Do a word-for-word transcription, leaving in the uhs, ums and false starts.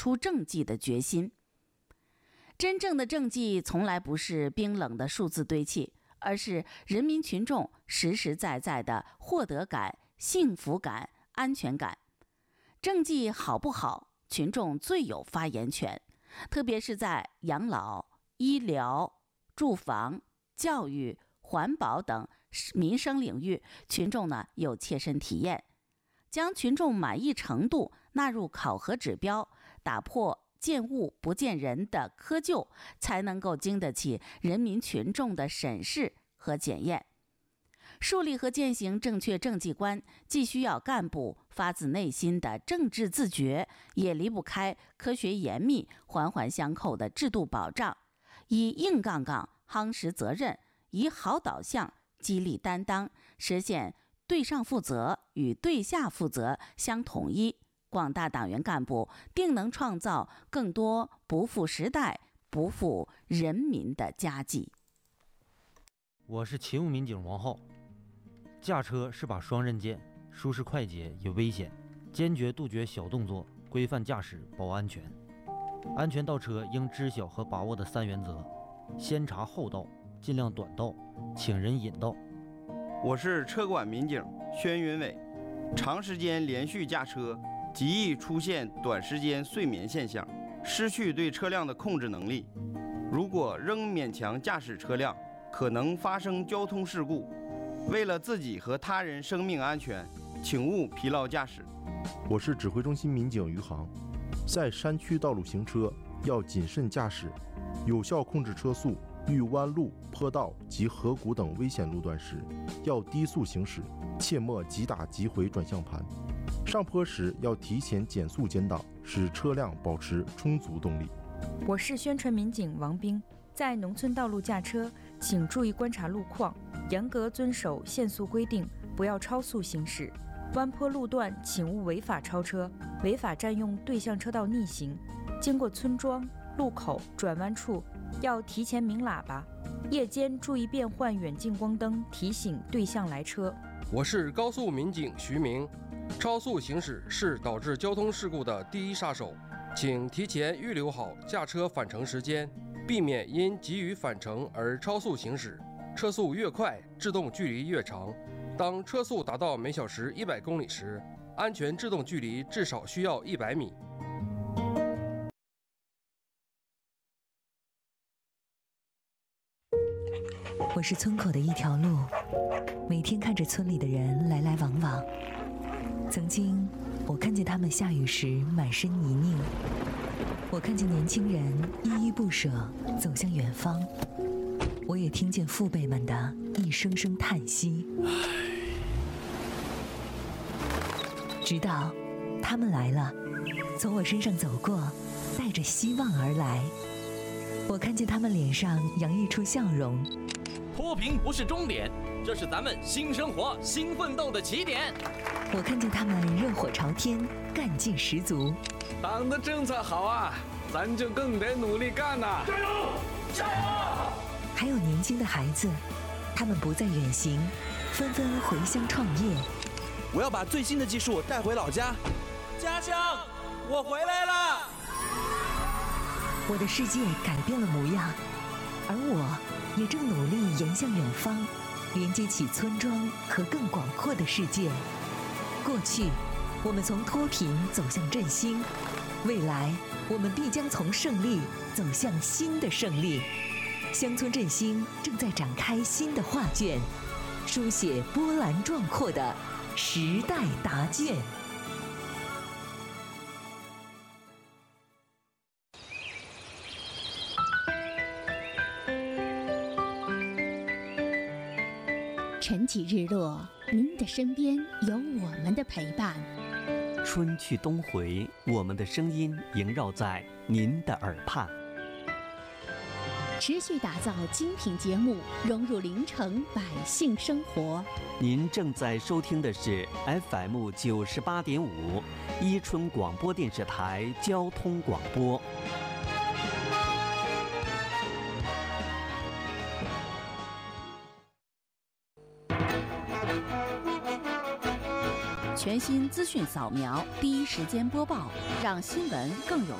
出政绩的决心。真正的政绩从来不是冰冷的数字堆砌，而是人民群众实实在在的获得感、幸福感、安全感。政绩好不好，群众最有发言权，特别是在养老、医疗、住房、教育、环保等民生领域，群众呢有切身体验。将群众满意程度纳入考核指标，打破见物不见人的窠臼，才能够经得起人民群众的审视和检验。树立和践行正确政绩观，既需要干部发自内心的政治自觉，也离不开科学严密、环环相扣的制度保障。以硬杠杠夯实责任，以好导向激励担当，实现对上负责与对下负责相统一，广大党员干部定能创造更多不负时代、不负人民的佳绩。 我是勤务民警王浩。驾车是把双刃剑，舒适快捷也危险，坚决杜绝小动作，规范驾驶保安全。安全倒车应知晓和把握的三原则：先查后到，尽量短道，请人引道。 我是车管民警宣云伟。长时间连续驾车极易出现短时间睡眠现象，失去对车辆的控制能力。如果仍勉强驾驶车辆，可能发生交通事故。为了自己和他人生命安全，请勿疲劳驾驶。 我是指挥中心民警余航。在山区道路行车要谨慎驾驶，有效控制车速。遇弯路、坡道及河谷等危险路段时，要低速行驶，切莫急打急回转向盘。上坡时要提前减速减档，使车辆保持充足动力。 我是宣传民警王兵。在农村道路驾车，请注意观察路况，严格遵守限速规定，不要超速行驶。弯坡路段请勿违法超车，违法占用对向车道逆行。经过村庄、路口、转弯处，要提前鸣喇叭。夜间注意变换远近光灯，提醒对向来车。 我是高速民警徐明。超速行驶是导致交通事故的第一杀手，请提前预留好驾车返程时间，避免因急于返程而超速行驶。车速越快，制动距离越长。当车速达到每小时一百公里时，安全制动距离至少需要一百米。 我是村口的一条路，每天看着村里的人来来往往。曾经，我看见他们下雨时满身泥泞，我看见年轻人依依不舍走向远方，我也听见父辈们的一声声叹息。直到他们来了，从我身上走过，带着希望而来。我看见他们脸上洋溢出笑容。 脱贫不是终点，这是咱们新生活、新奋斗的起点。 我看见他们热火朝天，干劲十足。 党的政策好啊，咱就更得努力干呐！ 加油，加油！ 还有年轻的孩子，他们不再远行，纷纷回乡创业。 我要把最新的技术带回老家。 家乡，我回来了！ 我的世界改变了模样，而我也正努力延向远方，连接起村庄和更广阔的世界。过去，我们从脱贫走向振兴；未来，我们必将从胜利走向新的胜利。乡村振兴正在展开新的画卷，书写波澜壮阔的时代答卷。 晨起日落，您的身边有我们的陪伴； 春去冬回，我们的声音萦绕在您的耳畔。 持续打造精品节目，融入临城百姓生活。 您正在收听的是 F M 九十八点五伊春广播电视台交通广播。 全新资讯扫描，第一时间播报，让新闻更有